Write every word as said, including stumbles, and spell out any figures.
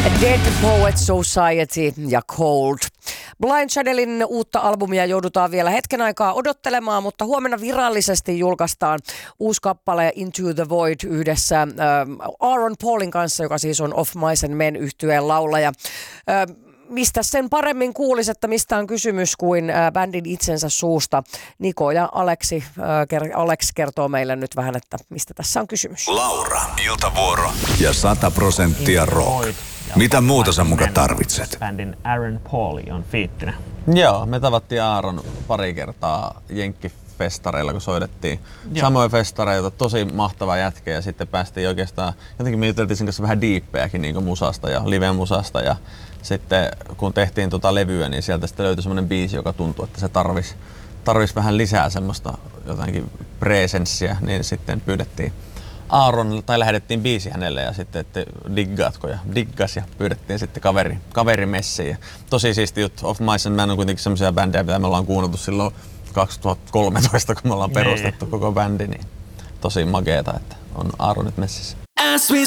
Dead Poets Society ja Cold. Blind Channelin uutta albumia joudutaan vielä hetken aikaa odottelemaan, mutta huomenna virallisesti julkaistaan uusi kappale Into the Void yhdessä äh, Aaron Paulin kanssa, joka siis on Of Mice and Men -yhtyeen laulaja. Äh, mistä sen paremmin kuulisi, että mistä on kysymys kuin äh, bändin itsensä suusta. Niko ja Aleksi, äh, ker- Alex kertoo meille nyt vähän, että mistä tässä on kysymys. Laura, iltavuoro ja sata prosenttia rock. Mitä muuta sä muka tarvitset? Bändin Aaron Pauli on fiittinä. Joo, me tavattiin Aaron pari kertaa jenkkifestareilla, kun soitettiin. Joo. Samoja festareita, tosi mahtava jätkä ja sitten päästiin oikeastaan, jotenkin me juteltiin sen kanssa vähän diippejäkin niin musasta ja live-musasta ja sitten kun tehtiin tota levyä, niin sieltä sitten löytyi semmoinen biisi, joka tuntui, että se tarvisi tarvis vähän lisää semmoista jotenkin presenssiä, niin sitten pyydettiin Aaron, tai lähetettiin biisi hänelle ja sitten, että diggaatko ja diggas ja pyydettiin sitten kaveri, kaverimessiin. Tosi siisti juttu. Of Mice and Men on kuitenkin semmoisia bändejä, mitä me ollaan kuunneltu silloin kaksituhattakolmetoista, kun me ollaan perustettu koko bändi, niin tosi makeeta, että on Aaron nyt messissä. As we